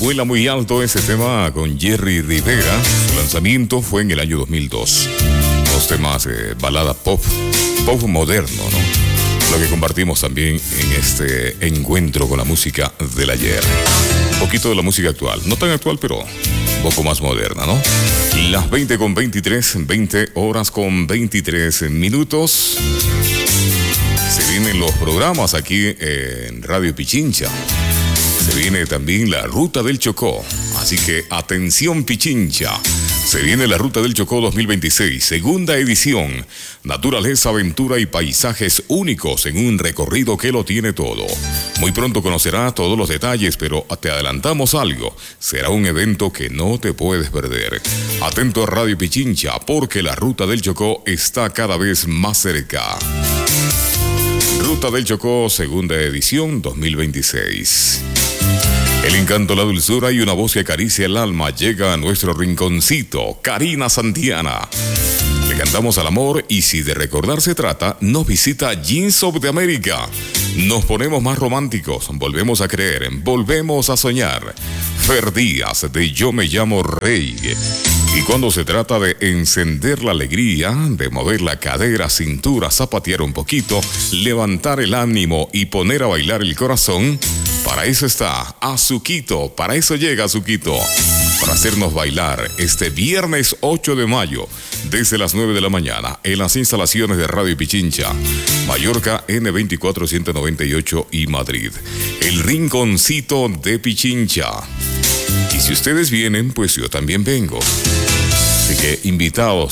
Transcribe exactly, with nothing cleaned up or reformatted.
Vuela muy alto ese tema con Jerry Rivera. Su lanzamiento fue en el año dos mil dos. Dos temas de balada pop, pop moderno, ¿no? Lo que compartimos también en este encuentro con la música del ayer. Un poquito de la música actual, no tan actual, pero un poco más moderna, ¿no? Las veinte con veintitrés, veinte horas con veintitrés minutos. Se vienen los programas aquí en Radio Pichincha. Se viene también la Ruta del Chocó. Así que atención Pichincha. Se viene la Ruta del Chocó dos mil veintiséis, segunda edición. Naturaleza, aventura y paisajes únicos en un recorrido que lo tiene todo. Muy pronto conocerás todos los detalles, pero te adelantamos algo. Será un evento que no te puedes perder. Atento a Radio Pichincha, porque la Ruta del Chocó está cada vez más cerca. Ruta del Chocó, segunda edición dos mil veintiséis. El encanto, la dulzura y una voz que acaricia el alma llega a nuestro rinconcito. Karina Santiana. Le cantamos al amor y si de recordar se trata, nos visita Jeans of the America. Nos ponemos más románticos, volvemos a creer, volvemos a soñar. Fer Díaz de Yo Me Llamo Rey. Y cuando se trata de encender la alegría, de mover la cadera, cintura, zapatear un poquito, levantar el ánimo y poner a bailar el corazón, para eso está Azuquito, para eso llega Azuquito, para hacernos bailar este viernes ocho de mayo, desde las nueve de la mañana, en las instalaciones de Radio Pichincha, Mallorca N veinticuatro ciento noventa y ocho y Madrid. El rinconcito de Pichincha. Y si ustedes vienen, pues yo también vengo. Así que invitados